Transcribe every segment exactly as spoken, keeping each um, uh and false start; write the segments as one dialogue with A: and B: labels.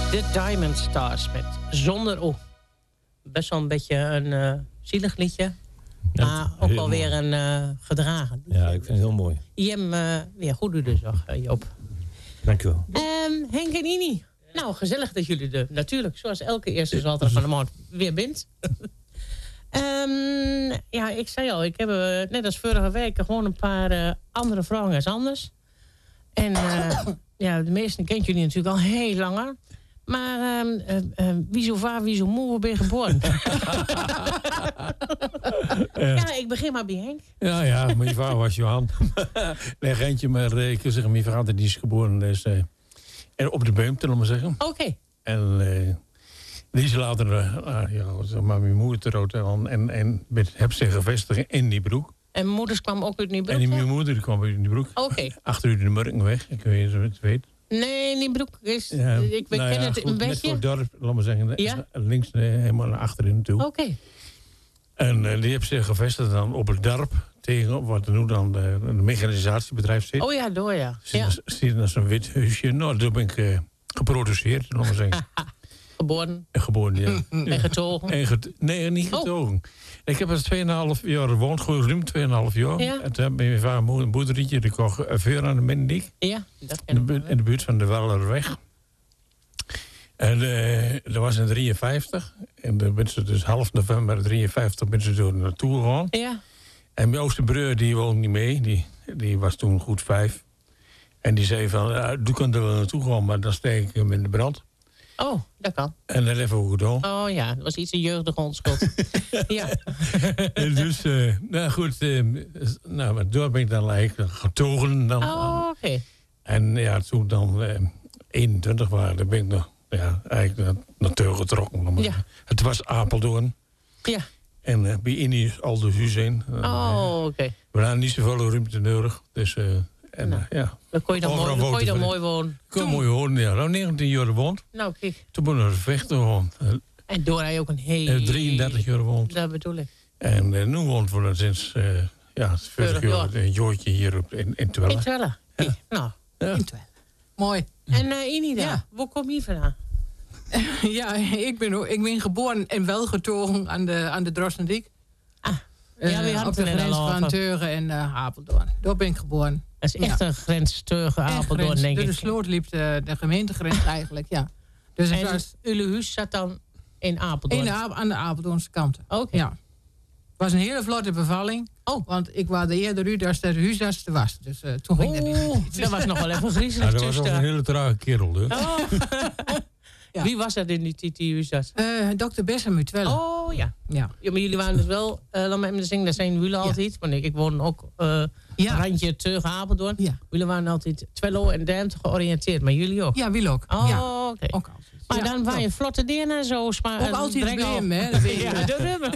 A: De Diamond Stars met Zonder O. Best wel een beetje een uh, zielig liedje. Ja, maar ook wel weer een uh, gedragen liedje.
B: Ja, ik vind het heel mooi.
A: Je hem uh, weer goed doet dus, uh, Joop.
B: Dank u wel.
A: Um, Henk en Ini. Nou, gezellig dat jullie er natuurlijk, zoals elke eerste zaterdag van de maand, weer bent. um, ja, ik zei al, ik heb uh, net als vorige week gewoon een paar uh, andere vragen als anders. En uh, ja, de meesten kent jullie natuurlijk al heel langer. Maar um, uh, uh, wie zo vaar, wie zo moe, ben je geboren? ja. ja, ik begin maar bij Henk.
C: Ja, ja, mijn vader was Johan. nee, Rentje, maar uh, ik wil zeggen, mijn vader die is geboren dus, uh, en op de Beum, zullen we maar zeggen.
A: Oké. Okay.
C: En uh, die is later, uh, uh, ja, zeg maar mijn moeder te en, en, en heb zich gevestigd in die broek.
A: En mijn moeders kwam ook uit die broek?
C: En die, mijn moeder die kwam uit die broek.
A: Oké. Okay.
C: Achter u de Murkenweg, ik weet niet of je het weet.
A: Nee, die broek is...
C: Ja,
A: ik
C: nou
A: ken
C: ja,
A: het
C: goed,
A: een
C: net
A: beetje.
C: voor het dorp, laat maar zeggen.
A: Ja?
C: Links uh, helemaal naar achterin toe.
A: Oké. Okay.
C: En uh, die heeft zich gevestigd dan op het dorp. Tegen wat er nu dan de, de mechanisatiebedrijf zit.
A: Oh ja, door ja.
C: Zit ja. er zo'n wit huisje. Nou, daar ben ik uh, geproduceerd, laat maar zeggen.
A: Geboren?
C: En geboren, ja.
A: En getogen?
C: En get, nee, niet getogen. Oh. Ik heb er tweeënhalf jaar gewoond, gewoon ruim tweeënhalf jaar.
A: Ja.
C: En toen heb mijn vader een boerderietje, die kocht een vuur aan de Mendik.
A: Ja, dat ken
C: in, de buurt, in de buurt van de Wellerweg. En uh, dat was in drieënvijftig. En dan ben ze dus half november drieënvijftig ben ze door naartoe gegaan.
A: Ja.
C: En mijn oudste broer, die woonde niet mee. Die, die was toen goed vijf. En die zei van, ja, doe kan er wel naartoe gaan, maar dan steek ik hem in de brand.
A: Oh, dat kan.
C: En dat hebben we gedaan.
A: Oh ja, dat was iets een jeugdige onschuld. ja.
C: En dus, uh, nou goed, uh, nou, door ben ik dan eigenlijk getogen. Dan,
A: oh, oké. Okay.
C: En ja, toen dan uh, eenentwintig waren, dan ben ik nog ja, eigenlijk naartoe getrokken.
A: Ja.
C: Het was Apeldoorn.
A: Ja.
C: En uh, bij Inni al de huis in. Uh,
A: oh, oké. Okay.
C: We hadden niet zoveel ruimte nodig, dus... Uh, En, nou, uh, ja.
A: Dan kon je dan, mooi, dan, kon je dan mooi wonen.
C: Ik kon mooi wonen, ja. Nou, negentien jaar gewoond.
A: Nou, kijk.
C: Toen ben ik naar de vechten gewoond.
A: En door hij ook een hele...
C: drieëndertig jaar gewoond.
A: Dat bedoel ik.
C: En uh, nu woont we sinds uh, ja, veertig jaar een joortje hier op, in, in Twelle.
A: In Twelle? Ja. Nou,
C: ja.
A: in Twelle. Mooi. En uh, Inida, ja. Waar kom je vandaan?
D: ja, ik ben, ik ben geboren en wel getogen aan de, aan de Drossendijk.
A: Ah, ja, we
D: uh, op de grens van Teugen en uh, Apeldoorn. Daar ben ik geboren.
A: Dat is echt ja. een grens Teugen, Apeldoorn, grens. denk ik.
D: Door de sloot liep de, de gemeentegrens eigenlijk, ja.
A: Dus en was, jullie huis zat dan in Apeldoorn?
D: In de, aan de Apeldoornse kant.
A: Oké. Okay.
D: Ja. Het was een hele vlotte bevalling.
A: Oh.
D: Want ik was de eerder u als de huisarts was. Dus uh, toen ging
A: oh,
D: dat niet.
A: Dat was nog wel even griezelig
C: ja, dat was een hele trage kerel, dus.
A: Oh. Ja. Wie was dat in die, die, die huisarts?
D: Uh, dokter Bessem uit Twelle.
A: Oh ja.
D: ja.
A: Ja, maar jullie waren dus wel, uh, laat me even zeggen, dat zijn jullie ja. altijd. Want ik, ik woon ook uh, ja. randje Teugen, Apeldoorn. Ja. Jullie waren altijd Twello en Duimte georiënteerd, maar jullie ook?
D: Ja, jullie ook.
A: Oh,
D: ja.
A: oké.
D: Okay.
A: Maar
D: ja,
A: dan waren je vlotte dingen en zo. Maar,
D: ook altijd de rem, hè?
A: Ja, de remmen.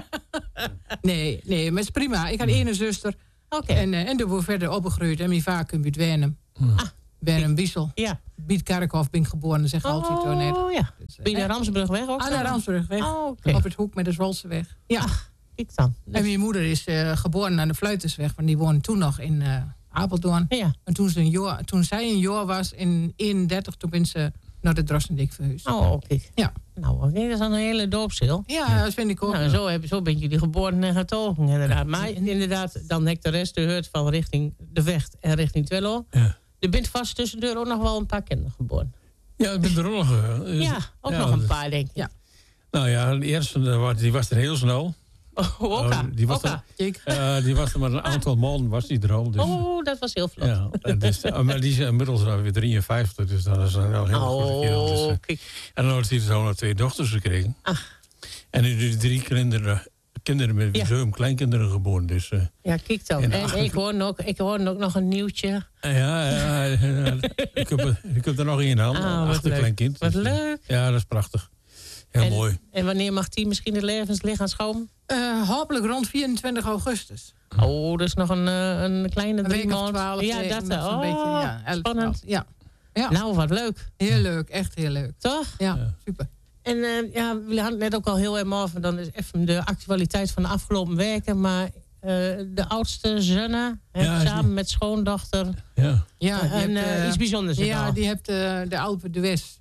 D: nee, nee, maar het is prima. Ik had één hmm. zuster.
A: Oké. Okay.
D: En, uh, en toen wordt verder opgegroeid. En mijn vaak in Buut-Wernem.
A: Hmm. Ah.
D: Wernem Biesel.
A: Ja.
D: Biet Kerkhof ben ik geboren, zeg altijd
A: oh,
D: zo net.
A: Oh ja. Dus, ben je naar Ramsbrugweg ook?
D: Ah, naar Ramsbrugweg.
A: Oh, okay.
D: Op het hoek met de Zwolseweg. Ja.
A: Ach, ik dan.
D: En mijn moeder is uh, geboren aan de Fluitersweg, want die woonde toen nog in uh, Apeldoorn.
A: Ja.
D: En toen, ze een jaar, toen zij een jaar was, in eenendertig, toen ben ze naar de Drossendijk verhuisd.
A: Oh, oké. Okay.
D: Ja.
A: Nou, oké, dat is dan een hele doopstil.
D: Ja, dat vind ik ook.
A: Nou, zo, heb, zo ben jullie geboren en getogen, inderdaad. Maar inderdaad, dan heb de rest gehoord van richting de Vecht en richting Twello.
C: Ja.
A: Er bent vast tussendoor ook nog wel een paar kinderen geboren.
C: Ja, ik ben er ook nog. Uh,
A: ja, ook ja, nog een paar, denk ik.
D: Ja.
C: Nou ja, de eerste die was er heel snel.
A: Oh, Oka.
C: Uh, die, was er, uh, die was er maar een aantal maanden was die er al. Dus,
A: oh, dat was heel vlot.
C: Ja, dus, uh, maar die is inmiddels weer drieënvijftig, dus dat is dan al heel
A: oh,
C: goed kerel. Dus, uh,
A: okay.
C: En dan heeft hij zo nog twee dochters gekregen.
A: Ach.
C: En nu die drie kinderen, kinderen met ja. zo'n kleinkinderen geboren. Dus, uh,
A: ja, kijk dan. En, en ik hoor ook, ik hoor ook nog een nieuwtje.
C: Ja, ja, ja ik, heb, ik heb er nog één aan,
A: oh,
C: achterkleinkind.
A: Wat
C: dus,
A: leuk.
C: Ja, dat is prachtig. Heel
A: en,
C: mooi.
A: En wanneer mag die misschien het levenslichaam schoon?
D: Uh, hopelijk rond vierentwintig augustus.
A: Oh, dus nog een, een kleine
D: een
A: drie maanden.
D: twaalf,
A: ja, dat is
D: oh, een beetje, ja, elf,
A: spannend.
D: Ja. Ja.
A: Nou, wat leuk.
D: Heel leuk, echt heel leuk.
A: Toch?
D: Ja, ja. Super.
A: En uh, ja, we hadden het net ook al heel erg over. Dan is even de actualiteit van de afgelopen weken. Maar uh, de oudste Zanne, ja, samen die... met schoondochter.
C: Ja.
D: Ja,
A: en,
D: hebt,
A: uh, iets bijzonders.
D: Ja, die heeft uh, de Alpe d'Huez.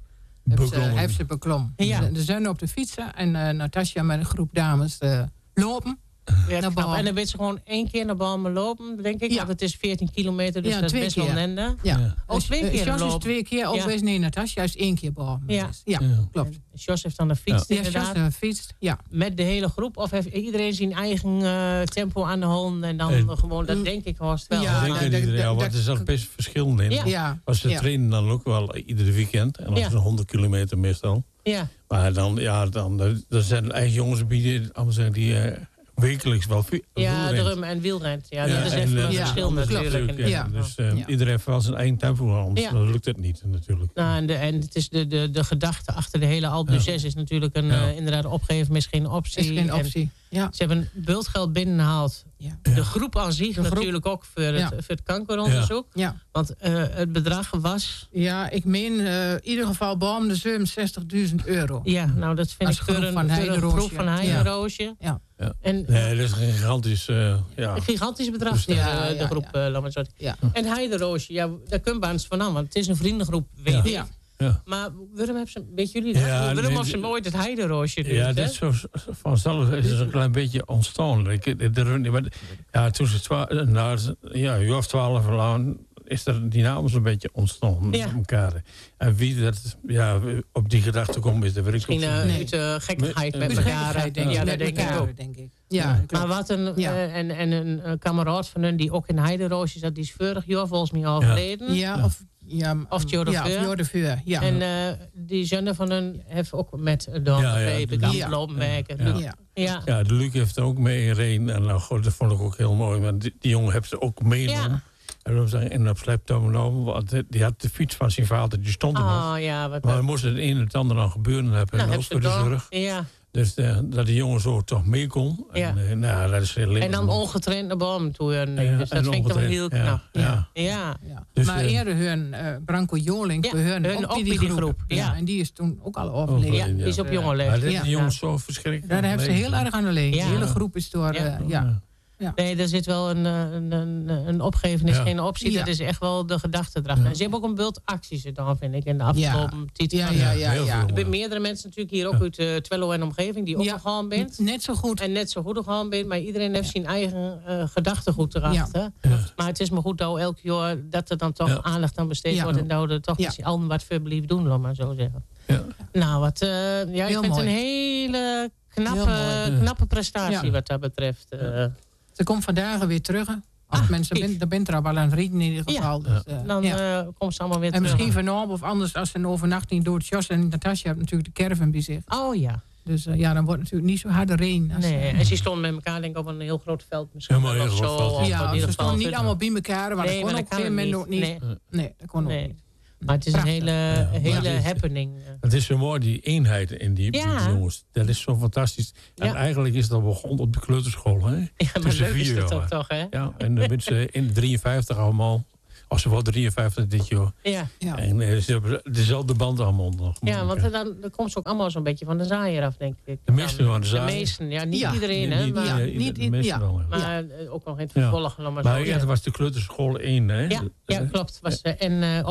D: Heeft ze,
C: Beklommen.
D: heeft ze beklommen.
A: Ja.
D: Ze, ze zijn op de fietsen en uh, Natasja met een groep dames uh, lopen.
A: Ja,
D: Naar
A: knap.
D: Bomen.
A: En dan weet ze gewoon één keer naar Bomen lopen, denk ik.
D: Ja.
A: Want het is veertien kilometer, dus
D: Ja,
A: dat is
D: twee
A: best
D: keer.
A: wel nende.
D: Ja.
C: Ja.
A: Oh, twee
D: Uh,
A: keer
D: Jos is
A: lopen.
D: twee keer op
A: Ja.
D: geweest. Nee, Natasja is één keer behouden.
A: Ja.
D: Ja,
C: Ja.
D: klopt.
A: Jos heeft dan de fiets,
D: Ja, Jos
A: inderdaad.
D: uh, fietst. Ja.
A: Met de hele groep? Of heeft iedereen zijn eigen uh, tempo aan de hand? En dan
C: En-
A: gewoon, dat denk ik haast wel.
D: Ja,
C: Ik denk
D: nou,
C: dat
D: dat-
C: iedereen, ja,
D: dat-
C: wat er zat best verschil in.
A: Ja.
D: Ja.
C: Want ze
D: ja.
C: trainen dan ook wel iedere weekend. En dat
A: Ja.
C: is honderd kilometer meestal.
A: Ja.
C: Maar dan, ja, dan, er zijn eigen jongens die, allemaal zeggen, die uh, wekelijks wel vu-
A: Ja,
C: wielrent.
A: drum en wielrent. Ja,
C: Ja,
A: dat is
C: en,
A: even
C: uh,
A: een
D: ja,
A: verschil
D: klopt.
A: natuurlijk.
C: Ja,
D: Ja.
C: Dus uh,
D: Ja.
C: iedereen heeft wel zijn eigen tempo, anders
A: Ja.
C: dan lukt het niet natuurlijk.
A: Nou, en, de, en het is de, de, de gedachte achter de hele Alpe
C: Ja.
A: zes is natuurlijk een,
C: Ja.
A: uh, inderdaad opgeven is geen optie.
D: Is geen
A: En
D: optie. Ja.
A: ze hebben bultgeld binnengehaald.
D: Ja.
A: De groep aan zich
D: De groep.
A: natuurlijk ook voor het,
D: Ja.
A: voor het kankeronderzoek.
D: Ja.
A: Want uh, het bedrag was...
D: Ja, ik meen uh, in ieder geval boven de zevenenzestigduizend euro.
A: Ja, nou dat vind
D: Als
A: ik voor
D: groep
A: een,
D: van
A: voor een
D: Heideroosje.
A: groep van
D: Ja.
A: Heideroosje.
D: Ja.
C: Ja.
A: En
C: Nee, dat is een gigantisch... Uh, ja.
A: een gigantisch bedrag
C: Dus
A: voor
D: ja,
A: uh, de
D: ja,
A: groep,
D: ja.
A: uh, laat maar zo zeggen.
D: Ja.
A: En Heideroosje, ja, daar kun je eens van aan, want het is een vriendengroep, weet
C: Ja.
A: ik.
D: Ja.
C: Ja.
A: Maar waarom hebben ze, weet jullie dat?
C: Ja,
A: waarom
C: nee,
A: hebben ze
C: die-
A: ooit het Heideroosje doen?
C: Ja, dit is zo vanzelf is het een klein beetje ontstaan. Ik, ik- er- maar, ja, toen ze twa- na ja, een jaar of twaalf lang is er die naam zo'n beetje ontstaan
A: Ja.
C: met elkaar. En wie dat ja, op die gedachte komt, is dat weet ik
A: Misschien
C: ook
A: uh,
C: niet.
D: Nee.
A: uit uh, gekkigheid met
C: Met
A: elkaar.
D: Gekkigheid, denk
A: Ja,
D: ik.
A: dat
D: Met
A: denk ik
D: elkaar,
A: ook.
D: denk ik. Ja,
C: Ja.
D: klopt.
A: Maar wat een,
D: Ja.
A: uh, en, en een uh, kameraad van hun die ook in Heideroosje zat, die is vorig jaar volgens mij overleden.
D: Ja, of... Ja,
A: Of het jaar
D: ja,
A: ervoor.
D: of jaar ervoor, ja.
A: En uh, die zoon van hun heeft ook met de
C: Ja, ja,
A: begrepen,
C: de-
A: kan
D: ja.
A: lopen werken.
C: Ja.
A: Ja.
D: ja.
A: Ja.
C: Ja, de Luc heeft er ook mee gereden. En nou, god, dat vond ik ook heel mooi. Want die, die jongen heeft er ook meegenomen.
A: Ja.
C: En dan zijn en op sleeptouw genomen. Want die had de fiets van zijn vader, die stond er nog.
A: Oh ja, wat
C: Maar er moest het een en het ander aan gebeuren hebben.
A: nou,
C: en
A: heb
C: ook
A: ze
C: voor de
A: dan.
C: zorg.
A: Ja.
C: Dus uh, dat die jongen zo toch mee kon.
A: Ja.
C: En, uh, nou, dat is heel leuk.
A: En dan ongetraind naar bomen toe. En,
C: Ja,
A: dus dat
C: en
A: vind ik toch wel heel
C: ongetraind.
A: knap.
C: Ja, ja.
A: Ja.
D: Ja.
C: Dus,
D: maar
C: eh,
D: eerder hun uh, Branko Joling,
A: Ja,
D: we hun
A: hun
D: ook bij die groep. Ja.
A: ja.
D: En die is toen ook al overleden.
A: Ja, die is op jonge
C: Maar
A: leeftijd.
C: dat
A: Ja.
C: die jongens zo verschrikkelijk.
D: Daar heeft ze heel erg aan de leen.
A: Ja.
D: De hele groep is door...
A: Ja.
D: Uh, ja.
A: Nee, er zit wel een, een, een, een opgeven is
C: Ja.
A: geen optie.
D: Ja.
A: Dat is echt wel de gedachte erachter.
C: Ja.
A: En ze hebben ook een bult acties gedaan, vind ik, in de afgelopen tijd.
D: Ja,
A: van-
D: ja, ja.
C: heel
D: ja.
C: veel.
A: Er zijn meerdere mensen natuurlijk hier ook uit uh, Twello en omgeving die ook
D: Ja.
A: gegaan bent.
D: Net zo goed.
A: En net zo goed gegaan bent, maar iedereen heeft zijn eigen uh, gedachtegoed erachter.
C: Ja.
A: Maar het is maar goed dat elk jaar dat er dan toch
C: Ja.
A: aandacht aan besteed
D: Ja.
A: wordt. En dat we er toch
D: Ja.
A: met z'n allen wat voor blijven doen, laat maar zo zeggen.
C: Ja.
A: Nou, wat, uh, ja, ik
D: Heel
A: vind het
D: mooi.
A: een hele knappe,
D: Heel mooi.
A: knappe prestatie
D: Ja.
A: wat dat betreft. Uh,
D: Ze komt vandaag weer terug. Als
A: Ah,
D: mensen
A: kijk.
D: bent, dan bent er al wel aan het rieten in ieder geval.
C: Ja.
D: Dus, uh,
A: dan
D: ja.
A: uh, komt ze allemaal weer
D: En
A: terug.
D: misschien vanavond of anders als ze een overnachting doet. Jos en Natasja hebben natuurlijk de caravan bij zich.
A: Oh ja.
D: Dus uh, ja, dan wordt het natuurlijk niet zo harde regen. Als,
A: Nee,
D: uh,
A: en ze stonden met elkaar denk ik op een heel groot veld misschien.
C: Helemaal
A: wel
C: heel
A: of
C: groot
A: zo,
C: veld,
A: of
C: ja.
A: in
D: ja,
A: ieder
D: ze
A: geval
D: stonden niet
A: zitten.
D: allemaal bij elkaar. Maar
A: Nee,
D: dat kon
A: maar
D: op
A: dat
D: een
A: kan
D: gegeven
A: het
D: moment ook
A: niet.
D: niet.
A: Nee.
D: Nee, dat kon ook
A: Nee.
D: niet.
A: Maar het is een
D: Prachtig.
A: hele,
C: Ja, maar
A: hele
C: het is-
A: happening.
C: Het is zo mooi, die eenheid in die,
A: Ja.
C: die jongens. Dat is zo fantastisch. En
A: Ja.
C: eigenlijk is dat begonnen op de kleuterschool. Hè?
A: Ja, maar
C: Tussen
A: leuk is
C: vier
A: het
C: jaar.
A: ook toch, hè?
C: Ja, en dan zijn ze in drieënvijftig allemaal. Als ze wel drieënvijftig dit jaar.
A: Ja,
D: Ja.
C: En eh, ze hebben dezelfde band allemaal nog.
A: ja want dan, dan komt ze ook allemaal zo'n beetje van de zaaier af, denk ik.
C: De meesten van de zaaier.
A: De meesten, ja, niet
D: Ja.
A: iedereen,
C: Niet-
A: hè.
C: niet-
A: Maar,
D: Ja,
C: eh,
D: niet-
C: de meeste
D: ja.
C: wel, ja.
A: maar eh, ook nog in het
C: Ja.
A: vervolg. laat maar
C: Maar
A: zo
C: ja,
A: zeggen.
C: dat was de kleuterschool één, hè?
A: Ja, ja, klopt. Was, eh, en uh,